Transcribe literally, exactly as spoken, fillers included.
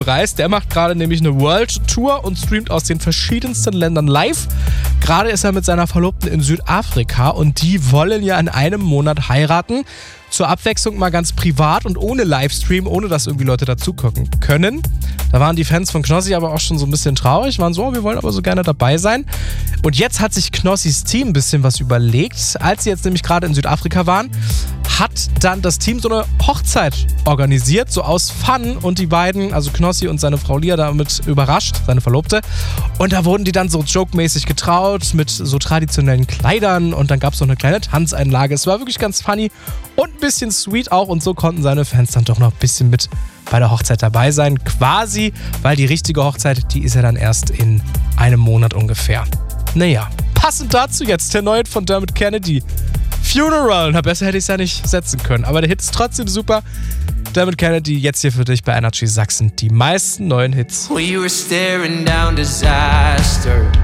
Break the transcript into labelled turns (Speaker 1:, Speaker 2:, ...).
Speaker 1: reist. Der macht gerade nämlich eine World Tour und streamt aus den verschiedensten Ländern live. Gerade ist er mit seiner Verlobten in Südafrika und die wollen ja in einem Monat heiraten. Zur Abwechslung mal ganz privat und ohne Livestream, ohne dass irgendwie Leute dazugucken können. Da waren die Fans von Knossi aber auch schon so ein bisschen traurig, waren so, oh, wir wollen aber so gerne dabei sein. Und jetzt hat sich Knossis Team ein bisschen was überlegt. Als sie jetzt nämlich gerade in Südafrika waren, hat dann das Team so eine Hochzeit organisiert, so aus Fun, und die beiden, also Knossi und seine Frau Lia, damit überrascht, seine Verlobte. Und da wurden die dann so jokemäßig getraut mit so traditionellen Kleidern und dann gab es noch eine kleine Tanzeinlage. Es war wirklich ganz funny und ein bisschen sweet auch, und so konnten seine Fans dann doch noch ein bisschen mit bei der Hochzeit dabei sein. Quasi, weil die richtige Hochzeit, die ist ja dann erst in einem Monat ungefähr. Naja, passend dazu jetzt der neue Hit von Dermot Kennedy. Funeral. Na, besser hätte ich es ja nicht setzen können. Aber der Hit ist trotzdem super. Dermot Kennedy, jetzt hier für dich bei Energy Sachsen. Die meisten neuen Hits.
Speaker 2: We were staring down disaster.